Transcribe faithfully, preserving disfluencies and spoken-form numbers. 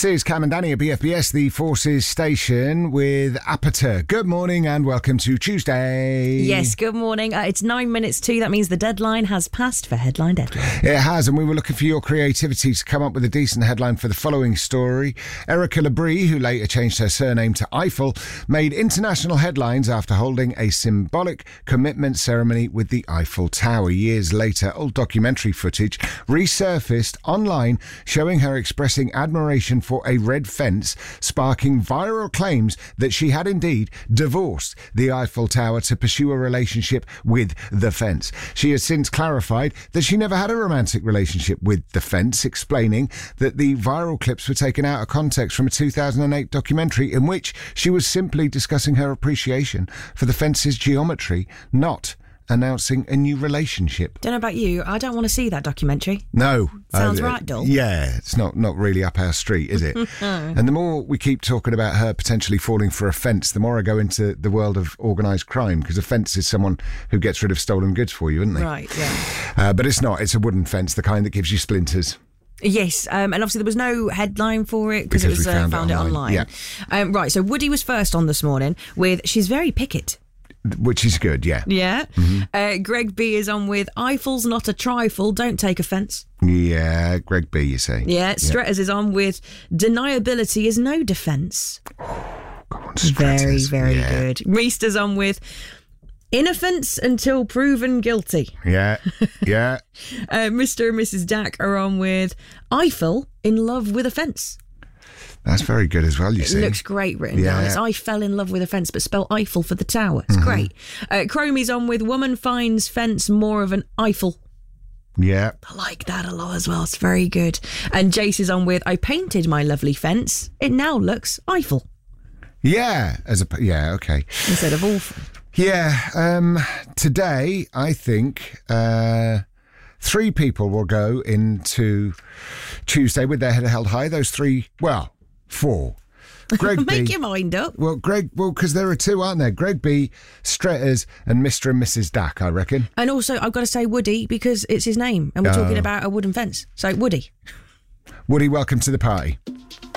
This is Cam and Danny at B F B S, the Forces station with Apata. Good morning and welcome to Tuesday. Yes, good morning. Uh, it's nine minutes to. That means the deadline has passed for Headline Deadline. It has, and we were looking for your creativity to come up with a decent headline for the following story. Erica Labrie, who later changed her surname to Eiffel, made international headlines after holding a symbolic commitment ceremony with the Eiffel Tower. Years later, old documentary footage resurfaced online showing her expressing admiration for a red fence, sparking viral claims that she had indeed divorced the Eiffel Tower to pursue a relationship with the fence. She has since clarified that she never had a romantic relationship with the fence, explaining that the viral clips were taken out of context from a two thousand eight documentary in which she was simply discussing her appreciation for the fence's geometry, not announcing a new relationship. Don't know about you, I don't want to see that documentary. No. Sounds uh, right, Dol. Yeah, it's not, not really up our street, is it? And the more we keep talking about her potentially falling for a fence, the more I go into the world of organised crime, because a fence is someone who gets rid of stolen goods for you, isn't they? Right, yeah. Uh, but it's not. It's a wooden fence, the kind that gives you splinters. Yes, um, and obviously there was no headline for it because it Because was we uh, found it found it online. online. Um, right, so Woody was first on this morning with She's Very Picket. Which is good, yeah. Yeah. Mm-hmm. Uh, Greg B is on with Eiffel's not a trifle, don't take offence. Yeah, Greg B, you say. Yeah, Stretters is on with Deniability is no defence. Come on, Very, Stretters. very Yeah. good. Reester's on with Inoffence until proven guilty. Yeah, yeah. Uh, Mister and Missus Dack are on with Eiffel in love with a fence. That's very good as well, you It see. looks great written Yeah. down. It's I fell in love with a fence, but spell Eiffel for the tower. It's Mm-hmm. great. Uh, Chromie's on with Woman finds fence more of an Eiffel. Yeah. I like that a lot as well. It's very good. And Jace is on with I painted my lovely fence. It now looks Eiffel Yeah, as a yeah, okay. instead of awful. Yeah, um, today I think uh, three people will go into Tuesday with their head held high. Those three, well, four. Greg Make B. your mind up. Well, Greg, well, because there are two, aren't there? Greg B, Stretters, and Mister and Missus Dack, I reckon. And also, I've got to say Woody because it's his name, and we're Oh. talking about a wooden fence. So Woody. Woody, welcome to the party.